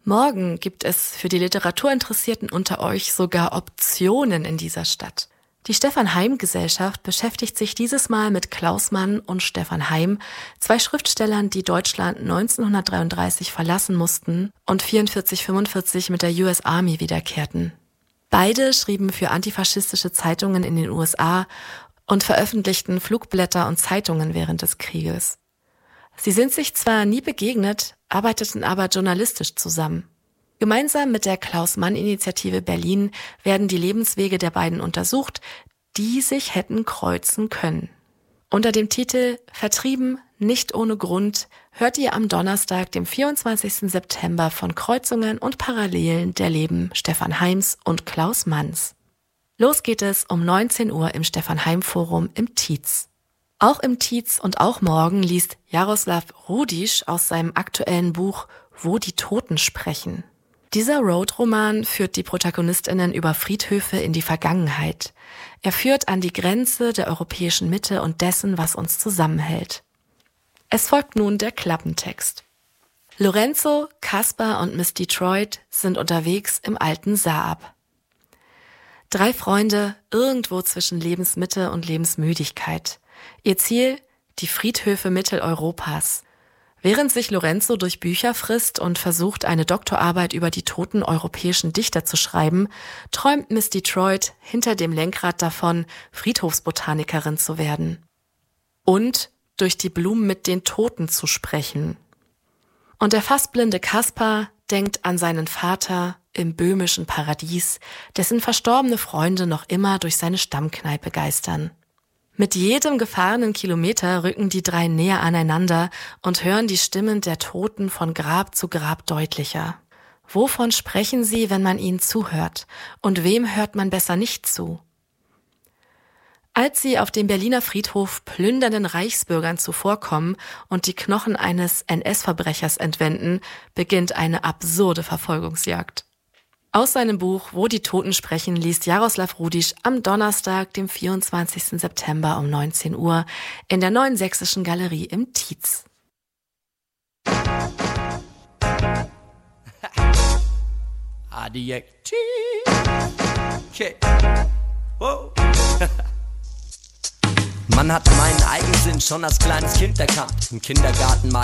Morgen gibt es für die Literaturinteressierten unter euch sogar Optionen in dieser Stadt. Die Stefan-Heym-Gesellschaft beschäftigt sich dieses Mal mit Klaus Mann und Stefan Heym, zwei Schriftstellern, die Deutschland 1933 verlassen mussten und 1944/45 mit der US Army wiederkehrten. Beide schrieben für antifaschistische Zeitungen in den USA und veröffentlichten Flugblätter und Zeitungen während des Krieges. Sie sind sich zwar nie begegnet, arbeiteten aber journalistisch zusammen. Gemeinsam mit der Klaus-Mann-Initiative Berlin werden die Lebenswege der beiden untersucht, die sich hätten kreuzen können. Unter dem Titel »Vertrieben, nicht ohne Grund« hört ihr am Donnerstag, dem 24. September, von Kreuzungen und Parallelen der Leben Stefan Heims und Klaus Manns. Los geht es um 19 Uhr im Stefan-Heym-Forum im Tietz. Auch im Tietz und auch morgen liest Jaroslav Rudisch aus seinem aktuellen Buch »Wo die Toten sprechen«. Dieser Road-Roman führt die ProtagonistInnen über Friedhöfe in die Vergangenheit. Er führt an die Grenze der europäischen Mitte und dessen, was uns zusammenhält. Es folgt nun der Klappentext. Lorenzo, Kaspar und Miss Detroit sind unterwegs im alten Saab. 3 Freunde irgendwo zwischen Lebensmitte und Lebensmüdigkeit. Ihr Ziel? Die Friedhöfe Mitteleuropas. Während sich Lorenzo durch Bücher frisst und versucht, eine Doktorarbeit über die toten europäischen Dichter zu schreiben, träumt Miss Detroit hinter dem Lenkrad davon, Friedhofsbotanikerin zu werden. Und durch die Blumen mit den Toten zu sprechen. Und der fast blinde Kaspar denkt an seinen Vater im böhmischen Paradies, dessen verstorbene Freunde noch immer durch seine Stammkneipe geistern. Mit jedem gefahrenen Kilometer rücken die 3 näher aneinander und hören die Stimmen der Toten von Grab zu Grab deutlicher. Wovon sprechen sie, wenn man ihnen zuhört? Und wem hört man besser nicht zu? Als sie auf dem Berliner Friedhof plündernden Reichsbürgern zuvorkommen und die Knochen eines NS-Verbrechers entwenden, beginnt eine absurde Verfolgungsjagd. Aus seinem Buch »Wo die Toten sprechen« liest Jaroslav Rudisch am Donnerstag, dem 24. September um 19 Uhr in der Neuen Sächsischen Galerie im Tietz. Man hat meinen Eigensinn schon als kleines Kind erkannt. Im Kindergarten mal